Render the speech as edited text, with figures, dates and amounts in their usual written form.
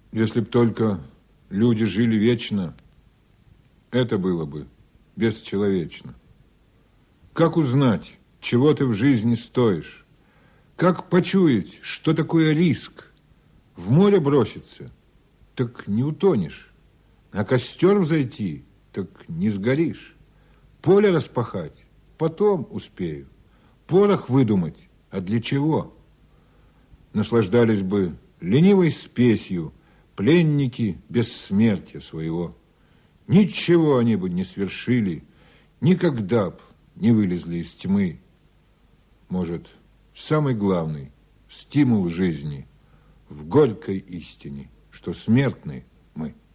Если б только люди жили вечно, это было бы бесчеловечно. Как узнать, чего ты в жизни стоишь? Как почуять, что такое риск? В море броситься, так не утонешь. На костер взойти, так не сгоришь. Поле распахать, потом успею. Порох выдумать, а для чего? Наслаждались бы ленивой спесью пленники бессмертия своего. Ничего они бы не свершили, никогда б не вылезли из тьмы. Может, самый главный стимул жизни в горькой истине, что смертны мы.